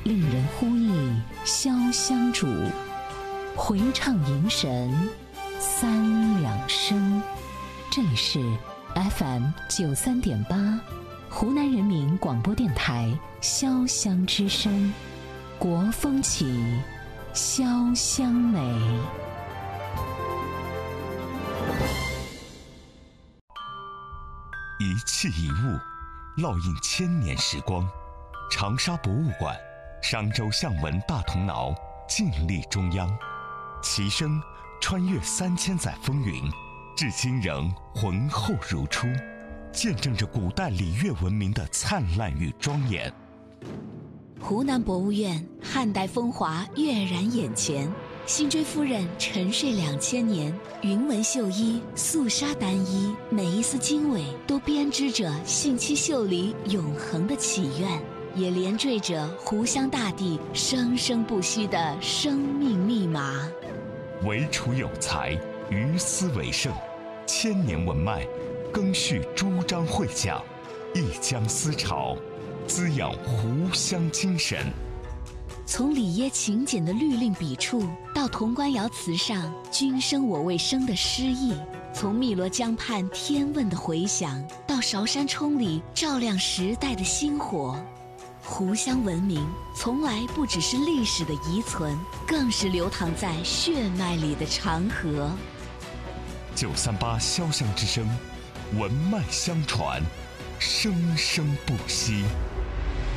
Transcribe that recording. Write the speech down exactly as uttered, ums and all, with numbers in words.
令人呼忆潇湘渚，回唱迎神三两声。这里是 F M 九三点八，湖南人民广播电台潇湘之声，国风起，潇湘美。 一器一物，烙印千年时光。长沙博物馆、商周象纹大铜挠静立中央，其声穿越三千载风云，至今仍浑厚如初，见证着古代礼乐文明的灿烂与庄严。 湖南博物院汉代风华跃然眼前，辛追夫人沉睡两千年，云纹绣衣、素纱单衣，每一丝经纬都编织着信息秀里永恒的祈愿，也连缀着湖湘大地生生不息的生命密码。 惟楚有才，于斯为盛，千年文脉，更续朱张会讲，一江思潮，滋养湖湘精神。 从里耶勤俭的律令笔触，到潼关窑瓷上君生我未生的诗意；从汨罗江畔天问的回响，到韶山冲里照亮时代的星火。湖湘文明从来不只是历史的遗存，更是流淌在血脉里的长河。 九三八潇湘之声，文脉相传，生生不息。